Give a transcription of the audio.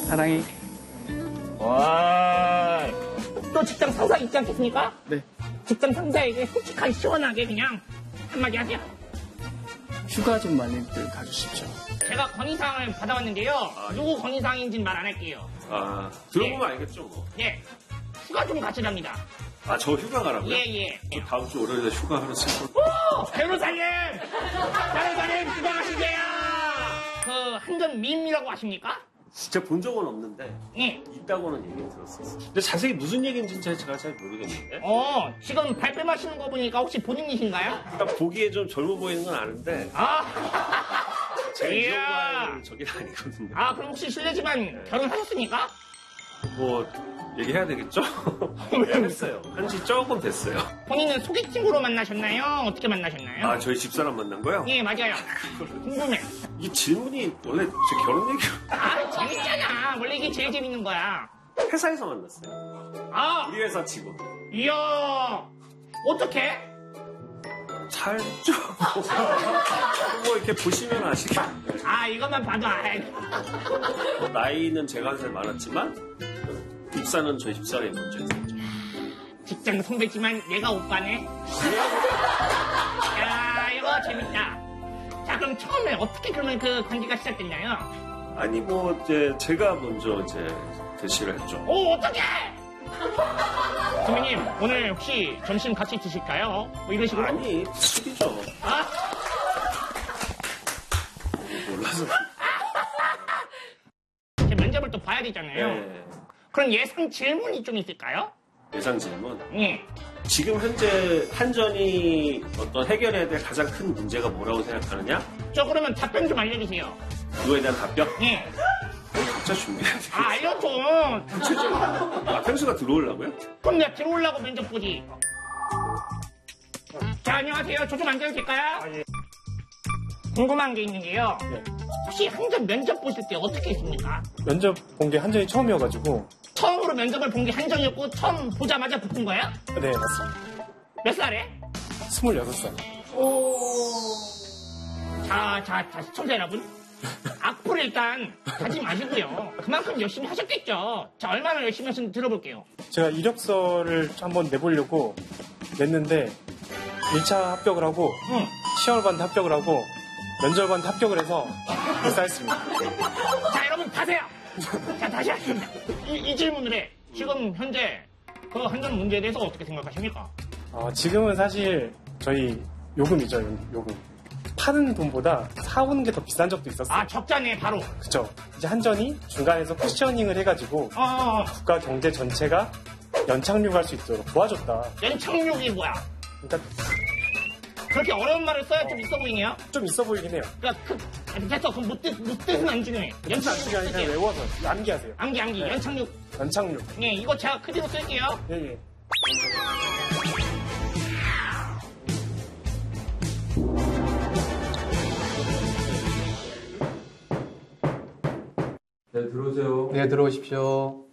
사랑해. 와, 또 직장 상사 있지 않겠습니까? 네. 직장 상사에게 솔직하게 시원하게 그냥 한마디 하세요. 휴가 좀 많이들 가주십시오. 제가 건의사항을 받아왔는데요. 누구 건의사항인지는 말 안 할게요. 들어보면 알겠죠, 뭐. 예, 휴가 좀 가시랍니다. 저 휴가 가라고요? 예. 다음 주 월요일에 휴가 하루 쓰고. 오! 변호사님! 변호사님, 휴가 가신대요! 그, 한전 밈이라고 아십니까? 진짜 본 적은 없는데, 예. 있다고는 얘기 들었었어요. 근데 자세히 무슨 얘기인지는 제가 잘 모르겠는데. 지금 발뺌하시는 거 보니까 혹시 본인이신가요? 그러니까 보기에 좀 젊어 보이는 건 아는데, 제가 이 정도 할 저게 아니거든요. 그럼 혹시 실례지만 결혼하셨습니까? 뭐, 얘기해야 되겠죠? 했어요. 한지 조금 됐어요. 본인은 소개팅으로 만나셨나요? 어떻게 만나셨나요? 저희 집사람 만난 거요? 예, 맞아요. 궁금해. 이 질문이 원래 제 결혼 얘기로. 재밌잖아. 원래 이게 제일 재밌는 거야. 회사에서 만났어요. 우리 회사 직원. 이야, 어떻게? 살죠. 뭐 이렇게 보시면 아시겠네요. 이것만 봐도 나이는 제가 한 살 많았지만 입사는 저희 집사람이 먼저 했었죠. 직장 선배지만 얘가 오빠네. 야, 이거 재밌다. 자, 그럼 처음에 어떻게 그러면 그 관계가 시작됐나요? 아니 뭐 이제 제가 먼저 이제 대시를 했죠. 어떡해! 선배님, 오늘 혹시 점심 같이 드실까요? 뭐 이런 식으로? 아니, 술이죠. 몰라서. 제 면접을 또 봐야 되잖아요. 네. 그럼 예상 질문이 좀 있을까요? 예상 질문. 예. 지금 현재 한전이 어떤 해결해야 될 가장 큰 문제가 뭐라고 생각하느냐? 그러면 답변 좀 알려주세요. 그거에 대한 답변? 예. 각자 준비해야 돼. 알려줘. 평수가 들어오려고요? 그럼 내가 들어오려고 면접 보지. 자, 안녕하세요. 저 좀 앉아도 될까요? 예. 궁금한 게 있는데요. 네. 혹시 한전 면접 보실 때 어떻게 했습니까? 면접 본 게 한전이 처음이어가지고. 처음으로 면접을 본 게 한전이었고 처음 보자마자 붙은 거야? 네, 맞습니다. 몇 살에? 26살. 자, 시청자 여러분. 악플 일단 하지 마시고요. 그만큼 열심히 하셨겠죠. 자, 얼마나 열심히 하셨는지 들어볼게요. 제가 이력서를 한번 내보려고 냈는데 1차 합격을 하고 시험을 합격을 하고 면접반 합격을 해서 입사했습니다. 자, 여러분 가세요. 자, 다시 하겠습니다. 이 질문을 해. 지금 현재 그 한전 문제에 대해서 어떻게 생각하십니까? 지금은 사실 저희 요금이죠, 요금. 파는 돈보다 사오는 게 더 비싼 적도 있었어요. 적자네, 바로. 그쵸. 이제 한전이 중간에서 쿠셔닝을 해가지고 국가 경제 전체가 연착륙할 수 있도록 도와줬다. 연착륙이 뭐야? 그러니까 그렇게 어려운 말을 써야 좀 있어 보이네요? 좀 있어 보이긴 해요. 그러니까 됐어. 그럼 못 뜻은 안 중요해. 연착륙이 아니라 그냥 외워서 암기하세요. 암기. 네. 연착륙. 연착륙. 예, 이거 제가 그대로 쓸게요. 예. 네, 들어오세요. 네, 들어오십시오.